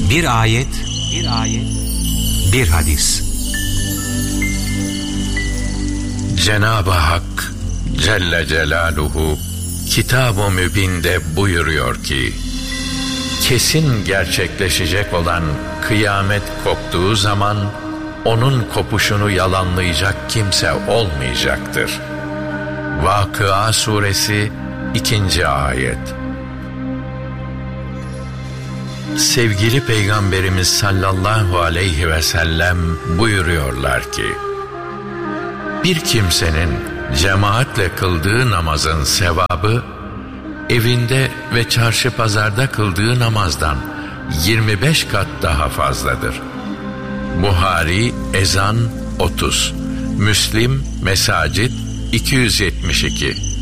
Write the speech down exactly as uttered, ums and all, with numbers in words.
Bir ayet, bir ayet, bir hadis. Cenab-ı Hak Celle Celaluhu Kitab-ı Mübin'de buyuruyor ki, kesin gerçekleşecek olan kıyamet koptuğu zaman onun kopuşunu yalanlayacak kimse olmayacaktır. Vakıa Suresi ikinci ayet. Sevgili Peygamberimiz sallallahu aleyhi ve sellem buyuruyorlar ki, bir kimsenin cemaatle kıldığı namazın sevabı, evinde ve çarşı pazarda kıldığı namazdan yirmi beş kat daha fazladır. Buhari Ezan otuz, Müslim Mesacid iki yüz yetmiş iki.